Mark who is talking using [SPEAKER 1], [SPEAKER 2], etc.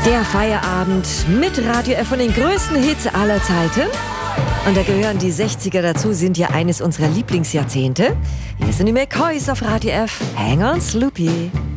[SPEAKER 1] Der Feierabend mit Radio F und den größten Hits aller Zeiten. Und da gehören die 60er dazu, sind ja eines unserer Lieblingsjahrzehnte. Hier sind die McCoys auf Radio F. Hang on, Sloopy.